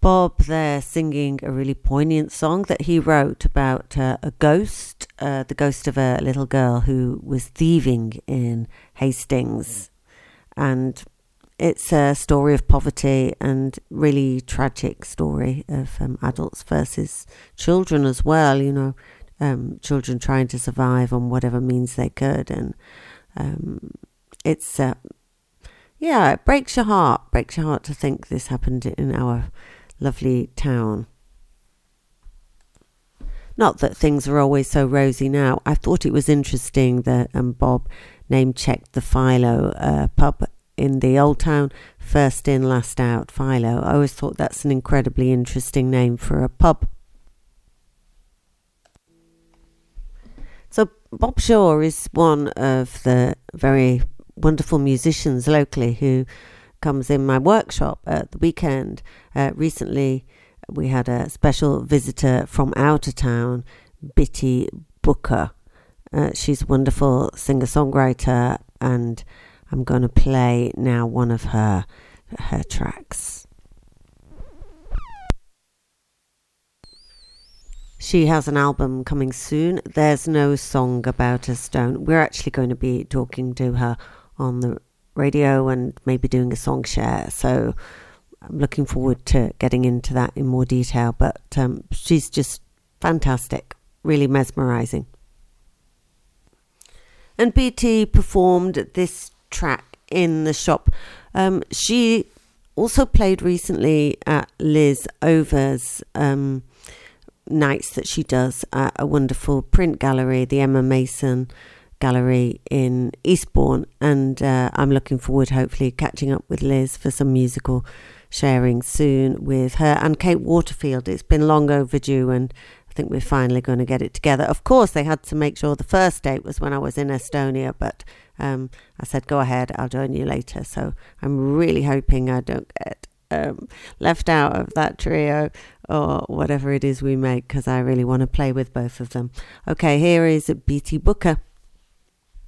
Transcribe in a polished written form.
Bob there singing a really poignant song that he wrote about a ghost, the ghost of a little girl who was thieving in Hastings. And it's a story of poverty and really tragic story of adults versus children as well, you know, children trying to survive on whatever means they could. And it's, yeah, it breaks your heart to think this happened in our lovely town. Not that things are always so rosy now. I thought it was interesting that Bob name-checked the Philo pub in the Old Town, first in, last out, Philo. I always thought that's an incredibly interesting name for a pub. So Bob Shaw is one of the very wonderful musicians locally who comes in my workshop at the weekend. Recently we had a special visitor from out of town, Bitty Booker. She's a wonderful singer-songwriter, and I'm going to play now one of her tracks. She has an album coming soon. There's No Song About a Stone. We're actually going to be talking to her on the radio and maybe doing a song share. So I'm looking forward to getting into that in more detail. But she's just fantastic, really mesmerizing. And BT performed this track in the shop. She also played recently at Liz Over's nights that she does at a wonderful print gallery, the Emma Mason Gallery in Eastbourne, and I'm looking forward hopefully catching up with Liz for some musical sharing soon with her and Kate Waterfield. It's been long overdue, and I think we're finally going to get it together. Of course, they had to make sure the first date was when I was in Estonia, but I said, go ahead, I'll join you later. So I'm really hoping I don't get left out of that trio or whatever it is we make, because I really want to play with both of them. Okay, here is BT Booker.